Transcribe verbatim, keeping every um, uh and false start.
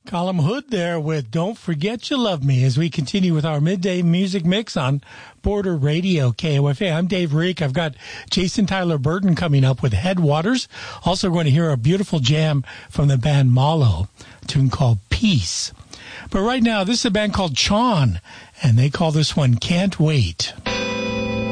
Colum Hood there with Don't Forget You Love Me as we continue with our midday music mix on Border Radio K O F A. I'm Dave Reek. I've got Jason Tyler Burton coming up with Headwaters. Also going to hear a beautiful jam from the band Malo, a tune called Peace. But right now, this is a band called Chon, and they call this one Can't Wait.